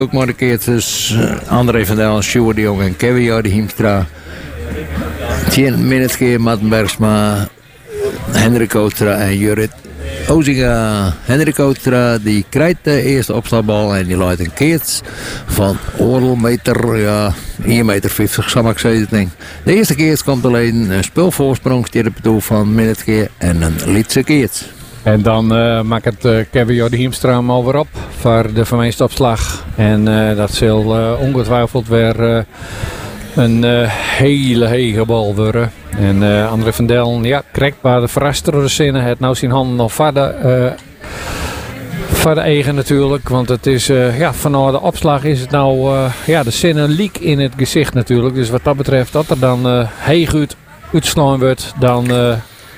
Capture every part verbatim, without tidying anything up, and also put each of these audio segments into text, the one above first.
Ook maar een keer tussen André van Dijl, Sjoerd de Jong en Kevin Jordi Hiemstra. tien minuten Matten Bergsma, Hendrik Oudstra en Jurrit Ozinga. Hendrik Oudstra die krijgt de eerste opslagbal en die laat een keerts van oorlogmeter, ja, één meter vijftig, zou ik zeggen. De eerste keerts komt alleen een spulvoorsprong tegen het doel van Minutkeer en een lietse keerts. En dan uh, maakt het uh, Kevin Jordi Hiemstra hem alweer op voor de vermeeste opslag. En uh, dat zal uh, ongetwijfeld weer uh, een uh, hele hege bal worden. En uh, André van Dijl, ja, krijgt waar de verrasstere zinnen. Het nou zijn handen nog verder. Uh, Voor de eigen natuurlijk, want het is uh, ja, vanuit de opslag is het nou uh, ja, de zinnen liek in het gezicht natuurlijk. Dus wat dat betreft, dat er dan uh, heeg uit uitslaan wordt, dan uh,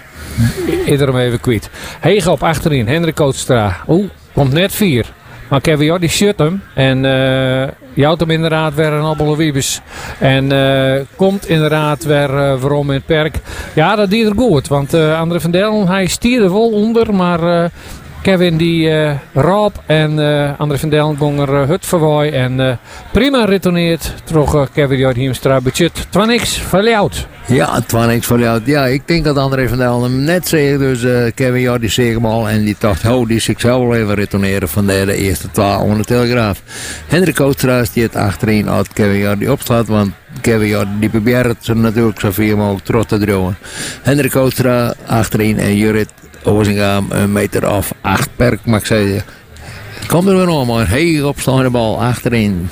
is er hem even kwijt. Heeg op achterin, Hendrik Oudstra. Oeh, komt net vier. Maar Kevin Jordi shut hem en uh, jouwt hem inderdaad weer een appel wiebes. En uh, komt inderdaad weer uh, waarom in het perk. Ja, dat deed er goed, want uh, André van Dijl, hij stierde wel onder, maar... Uh, Kevin die uh, Rob en uh, André van Dijl gingen er uh, hut verwaai en uh, prima retourneert terug uh, Kevin Jordi Hiemstra budget twaalf verlieuwd. Ja, twaalf verlieuwd. Ja, ik denk dat André van Dijl hem net zei, dus uh, Kevin Jordi zei hem al en die dacht, oh, die zich zelf wel even retourneren van de, de eerste twaalf onder de Telegraaf. Hendrik Oudstra die het achterin uit Kevin Jordi opslaat, want Kevin Jordi die probeert het natuurlijk zoveel mogelijk terug te drogen. Hendrik Oudstra achterin en Jurrit Ozinga een meter of acht perk, mag ik zeggen. Komt er weer om, maar heel opslaande bal achterin.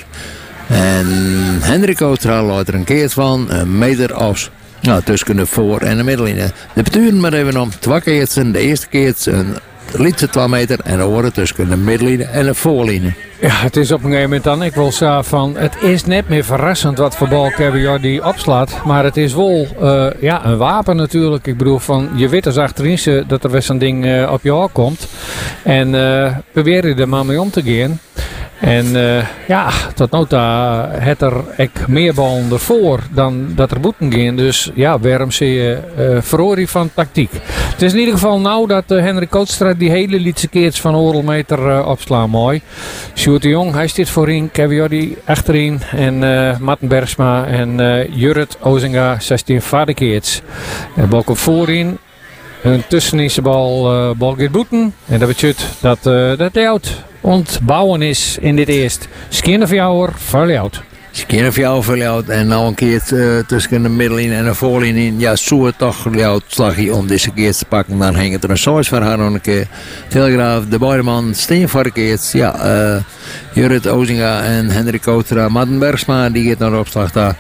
En Hendrik Oudstra laat er een keer van, een meter of nou, tussen de voor- en de middellijnen. De beturen maar even om twee keertsen. De eerste keertje een lietse twee meter en dan wordt het tussen de middellijnen en de voorlijnen. Ja, het is op een gegeven moment dan, ik wil zeggen van, het is net meer verrassend wat voor bal Kevin Jordi opslaat. Maar het is wel uh, ja, een wapen natuurlijk. Ik bedoel van, je weet als achterin dat er weer zo'n ding uh, op je oor komt. En uh, probeer je er maar mee om te gaan. En uh, ja, tot nota het er echt meer bal ervoor dan dat er moeten gaan. Dus ja, waarom zie je uh, verhoor van tactiek. Het is in ieder geval nou dat uh, Hendrik Oudstra die hele lietse keerts van Oorlmeter uh, opslaan mooi. Sjoerd de Jong, hij staat voorin. Kevin Jordi achterin. En uh, Matten Bergsma en uh, Jurrit Ozinga zestien vaardigkeerts. De bal komt voorin. Een tusseninse bal, uh, bal gaat boeten. En dat betekent dat uh, dat jouwt ontbouwen is in dit eerst. Skinnervjouwer, verlieuwd. Skinnervjouwer, verlieuwd. En nou een keer uh, tussen de middelin en de voorlijn in. Ja, zo het toch verlieuwd slagje om deze keer te pakken. Dan hangt er een soort van haar nog een keer. Telegraaf, de Boyderman, Steen voor de keer. Ja, uh, Jurrit Ozinga en Hendrik Oudstra. Matten Bergsma, die gaat naar de opslag daar.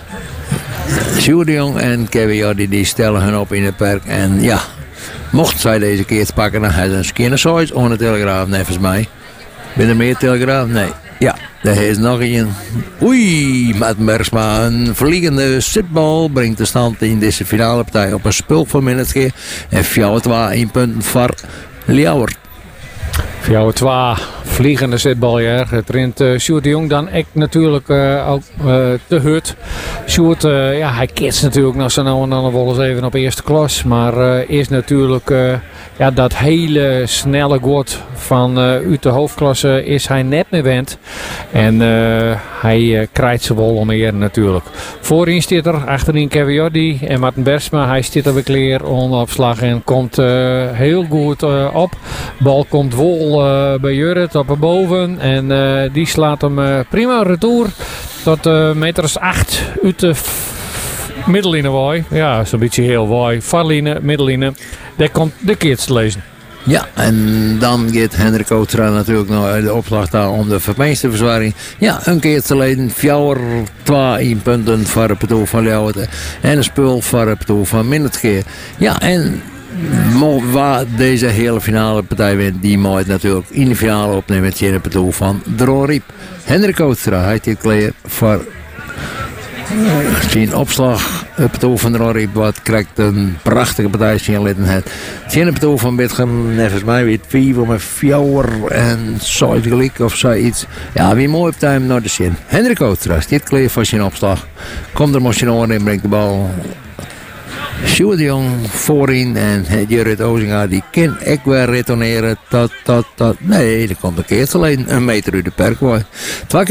Sjoerd de Jong en Kevin Jordi die stellen hun op in het perk. En ja, mocht zij deze keer te pakken, dan hebben ze een skinnersoort onder de Telegraaf, nevens mij. Ben er meer Telegraaf? Nee. Ja, daar is nog een. Oei, Matten Bergsma, een vliegende zitbal brengt de stand in deze finale partij op een spul van Minutkeer. En vier twee, één punt voor Ljouwert. vier twee, vliegende zitbal, ja. Het rent uh, Sjoerd de Jong dan echt natuurlijk uh, ook uh, te hut. Sjoerd, uh, ja, hij kitst natuurlijk nog zo nou en dan wel eens even op eerste klas. Maar uh, is natuurlijk uh, ja, dat hele snelle god van uh, uit de hoofdklasse is hij net meer wend. En uh, hij uh, krijgt ze wel om meer natuurlijk. Voorin staat er, achterin Kevin Jordi en Matten Bergsma. Hij staat er weer klaar onder opslag en komt uh, heel goed uh, op. Bal komt vol uh, bij Jurrit op boven en uh, die slaat hem uh, prima retour tot uh, meters acht uit de middelline waai. Ja, zo'n beetje heel waai. Varline, middelline. Daar komt de kids te lezen. Ja, en dan gaat Hendrik Oudstra natuurlijk nog uit de opslag daar om de vermeesterverzwaring. Ja, een keer te leiden. vier twee punten voor het doel van Ljouwert. En een spul voor het doel van Minutkeer. Ja, en waar deze hele finale partij wint, die moet natuurlijk in de finale opnemen met het doel van Droriep. Hendrik Oudstra, hij heeft klaar voor zijn opslag. Het doel van Droriep, wat krijgt een prachtige partij zien litten het. Het doel van Bitgem, nevens mij weer vier met vier en zoiets gelijk of zoiets. Ja, wie mooi op time naar de zin. Hendrik Oudstra, dit klaar voor zijn opslag. Komt er motion in, brengt de bal. Sjoerd de Jong voorin en Jurrit Ozinga die kan ik weer retourneren tot, tot, tot, nee, dat komt een keer alleen een meter uit de perk. Twee